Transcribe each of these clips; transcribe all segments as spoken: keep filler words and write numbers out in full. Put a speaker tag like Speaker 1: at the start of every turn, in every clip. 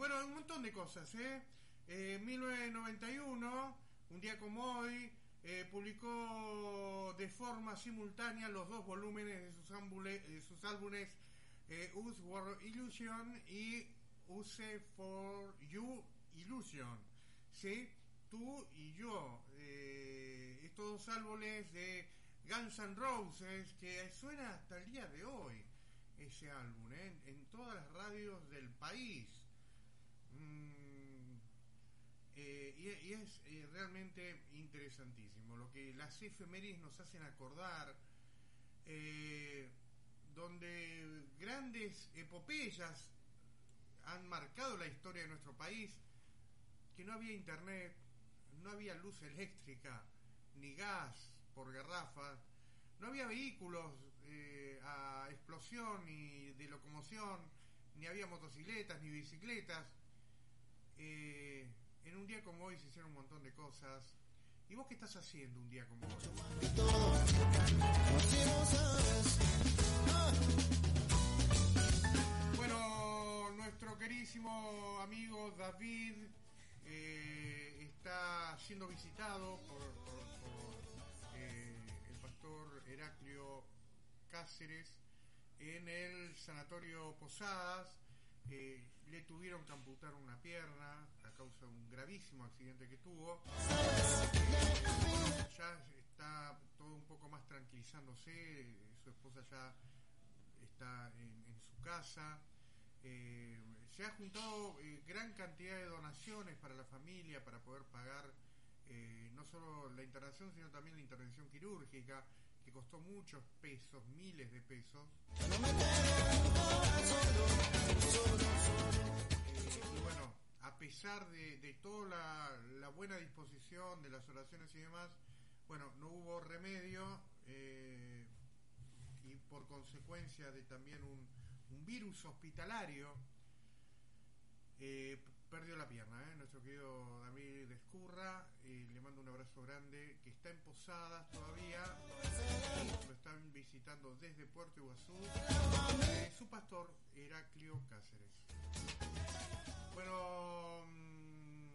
Speaker 1: bueno, un montón de cosas, ¿eh? Eh, mil novecientos noventa y uno, un día como hoy, eh, publicó de forma simultánea los dos volúmenes de sus, ámbule, de sus álbumes eh, Use World Illusion y Use for You Illusion, ¿sí? Tú y yo, eh, estos dos álbumes de Guns N' Roses, que suena hasta el día de hoy ese álbum, ¿eh? En todas las radios del país. Mm, eh, y, y es eh, realmente interesantísimo lo que las efemérides nos hacen acordar, eh, donde grandes epopeyas han marcado la historia de nuestro país, que no había internet, no había luz eléctrica, ni gas por garrafas, no había vehículos eh, a explosión ni de locomoción, ni había motocicletas ni bicicletas. Eh, en un día como hoy se hicieron un montón de cosas. ¿Y vos qué estás haciendo un día como hoy? Bueno, nuestro queridísimo amigo David eh, está siendo visitado por, por, por eh, el pastor Heraclio Cáceres en el sanatorio Posadas. Eh, le tuvieron que amputar una pierna a causa de un gravísimo accidente que tuvo. Eh, ya está todo un poco más tranquilizándose, su esposa ya está en, en su casa. Eh, se ha juntado eh, gran cantidad de donaciones para la familia para poder pagar eh, no solo la internación, sino también la intervención quirúrgica, que costó muchos pesos, miles de pesos. Eh, y bueno, a pesar de, de toda la, la buena disposición de las oraciones y demás, bueno, no hubo remedio, eh, y por consecuencia de también un, un virus hospitalario, eh, perdió la pierna, ¿eh? Nuestro querido David Escurra, eh, le mando un abrazo grande, que está en Posadas todavía, lo están visitando desde Puerto Iguazú, eh, su pastor Heraclio Cáceres. Bueno, mmm,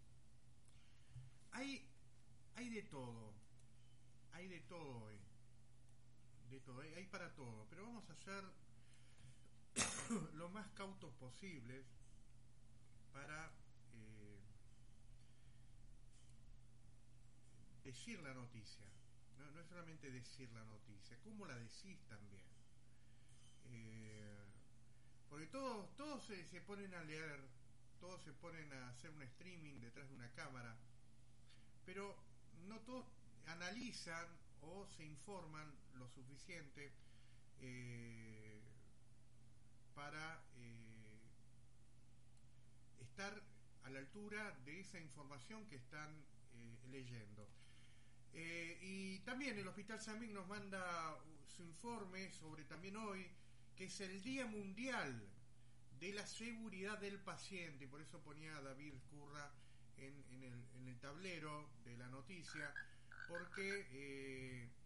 Speaker 1: hay, hay de todo, hay de todo hoy, de todo, hay, hay para todo, pero vamos a ser lo más cautos posibles para eh, decir la noticia. No, no es solamente decir la noticia, cómo la decís también. Eh, porque todos, todos se, se ponen a leer, todos se ponen a hacer un streaming detrás de una cámara, pero no todos analizan o se informan lo suficiente eh, para eh, estar a la altura de esa información que están eh, leyendo. Eh, y también el Hospital Samig nos manda su informe sobre también hoy, que es el Día Mundial de la Seguridad del Paciente, y por eso ponía a David Curra en, en, el, en el tablero de la noticia, porque eh,